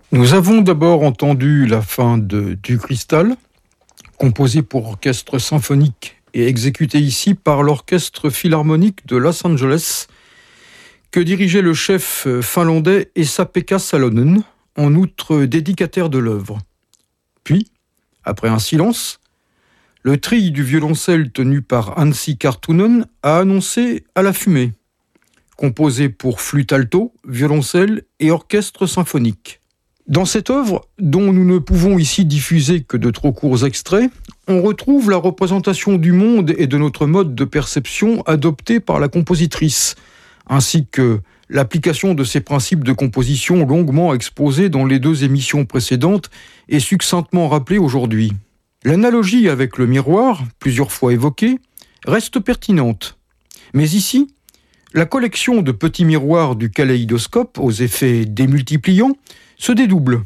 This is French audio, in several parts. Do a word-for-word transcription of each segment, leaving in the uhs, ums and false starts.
Nous avons d'abord entendu la fin de Du Cristal, composée pour orchestre symphonique et exécutée ici par l'Orchestre Philharmonique de Los Angeles, que dirigeait le chef finlandais Esa-Pekka Salonen, en outre dédicataire de l'œuvre. Puis, après un silence, le tri du violoncelle tenu par Anssi Kartunen a annoncé À la fumée, composé pour flûte alto, violoncelle et orchestre symphonique. Dans cette œuvre, dont nous ne pouvons ici diffuser que de trop courts extraits, on retrouve la représentation du monde et de notre mode de perception adopté par la compositrice, ainsi que l'application de ces principes de composition longuement exposés dans les deux émissions précédentes et succinctement rappelés aujourd'hui. L'analogie avec le miroir, plusieurs fois évoquée, reste pertinente. Mais ici, la collection de petits miroirs du kaléidoscope, aux effets démultipliants, se dédouble.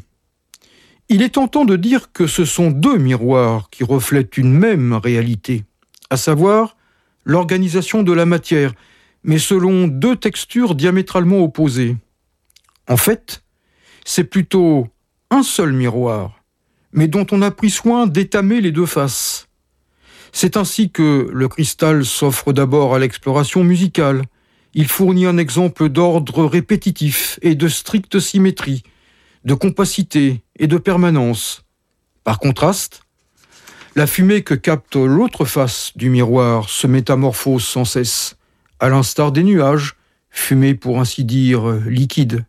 Il est tentant de dire que ce sont deux miroirs qui reflètent une même réalité, à savoir l'organisation de la matière, mais selon deux textures diamétralement opposées. En fait, c'est plutôt un seul miroir, mais dont on a pris soin d'étamer les deux faces. C'est ainsi que le cristal s'offre d'abord à l'exploration musicale. Il fournit un exemple d'ordre répétitif et de stricte symétrie, de compacité et de permanence. Par contraste, la fumée que capte l'autre face du miroir se métamorphose sans cesse, à l'instar des nuages, fumée pour ainsi dire liquide.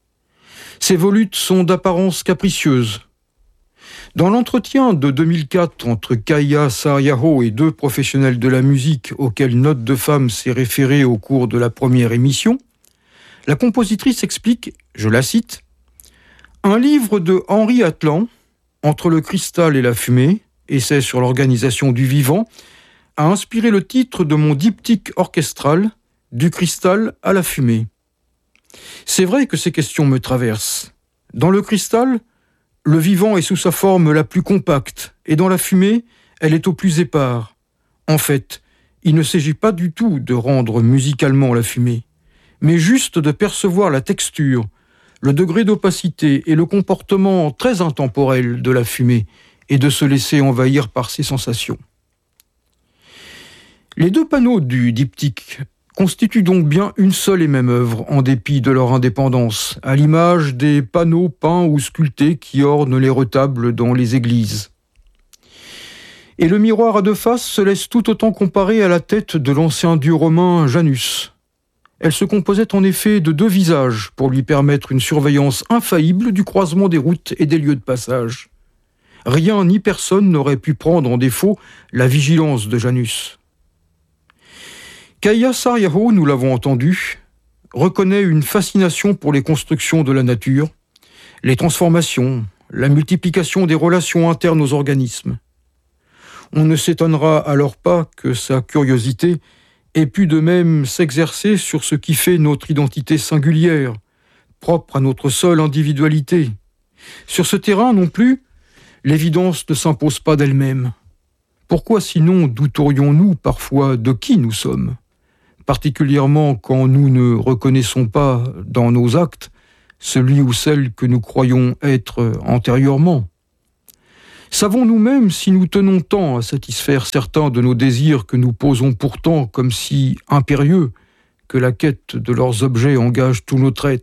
Ces volutes sont d'apparence capricieuse. Dans l'entretien de deux mille quatre entre Kaija Saariaho et deux professionnels de la musique auxquels Note de Femme s'est référée au cours de la première émission, la compositrice explique, je la cite, « Un livre de Henri Atlan, Entre le cristal et la fumée, essai sur l'organisation du vivant, a inspiré le titre de mon diptyque orchestral, Du cristal à la fumée. C'est vrai que ces questions me traversent. Dans le cristal, le vivant est sous sa forme la plus compacte, et dans la fumée, elle est au plus épars. En fait, il ne s'agit pas du tout de rendre musicalement la fumée, mais juste de percevoir la texture, le degré d'opacité et le comportement très intemporel de la fumée, et de se laisser envahir par ses sensations. Les deux panneaux du diptyque constituent donc bien une seule et même œuvre, en dépit de leur indépendance, à l'image des panneaux peints ou sculptés qui ornent les retables dans les églises. Et le miroir à deux faces se laisse tout autant comparer à la tête de l'ancien dieu romain Janus. Elle se composait en effet de deux visages pour lui permettre une surveillance infaillible du croisement des routes et des lieux de passage. Rien ni personne n'aurait pu prendre en défaut la vigilance de Janus. Kaija Saariaho, nous l'avons entendu, reconnaît une fascination pour les constructions de la nature, les transformations, la multiplication des relations internes aux organismes. On ne s'étonnera alors pas que sa curiosité ait pu de même s'exercer sur ce qui fait notre identité singulière, propre à notre seule individualité. Sur ce terrain non plus, l'évidence ne s'impose pas d'elle-même. Pourquoi sinon douterions-nous parfois de qui nous sommes ? Particulièrement quand nous ne reconnaissons pas dans nos actes celui ou celle que nous croyons être antérieurement. Savons-nous même si nous tenons tant à satisfaire certains de nos désirs que nous posons pourtant comme si impérieux que la quête de leurs objets engage tout notre être ?